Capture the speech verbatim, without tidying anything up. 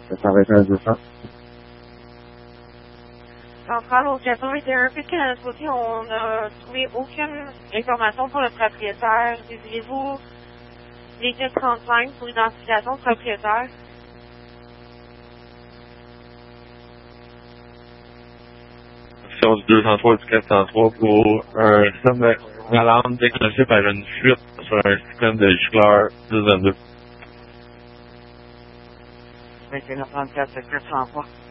Ça va être un deux cents. Centrale au quatre-vingt et un, puisque de notre côté, on n'a trouvé aucune information pour le propriétaire. Désirez-vous l'équipe trente-cinq pour l'identification du propriétaire? Sur du deux cent trois et du quatre cent trois pour un système d'alarme déclenché par une fuite sur un système de gicleur deux vingt-deux. vingt et un trente-quatre, quatre cent trois.